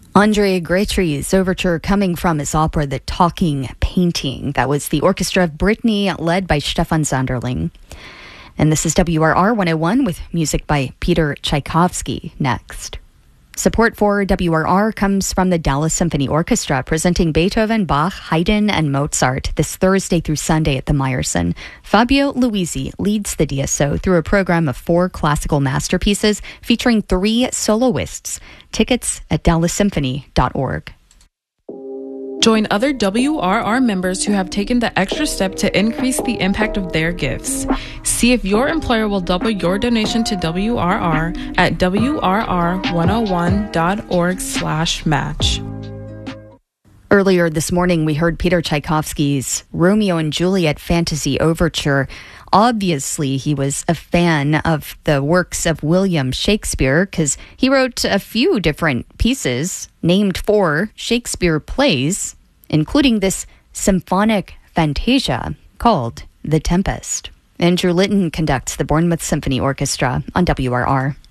André Grétry's overture coming from his opera The Talking Painting. That was the Orchestra of Brittany, led by Stefan Sanderling. And this is WRR 101 with music by Peter Tchaikovsky next. Support for WRR comes from the Dallas Symphony Orchestra, presenting Beethoven, Bach, Haydn, and Mozart this Thursday through Sunday at the Meyerson. Fabio Luisi leads the DSO through a program of 4 classical masterpieces featuring 3 soloists. Tickets at dallassymphony.org. Join other WRR members who have taken the extra step to increase the impact of their gifts. See if your employer will double your donation to WRR at WRR101.org/match. Earlier this morning, we heard Peter Tchaikovsky's Romeo and Juliet Fantasy Overture. Obviously, he was a fan of the works of William Shakespeare because he wrote a few different pieces named for Shakespeare plays, including this symphonic fantasia called The Tempest. Andrew Litton conducts the Bournemouth Symphony Orchestra on WRR.